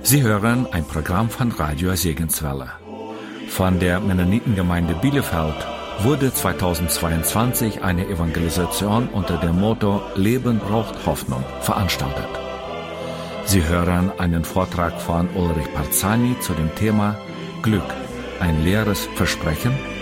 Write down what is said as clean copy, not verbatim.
Sie hören ein Programm von Radio Segenswelle. Von der Mennonitengemeinde Bielefeld wurde 2022 eine Evangelisation unter dem Motto Leben braucht Hoffnung veranstaltet. Sie hören einen Vortrag von Ulrich Parzani zu dem Thema Glück, ein leeres Versprechen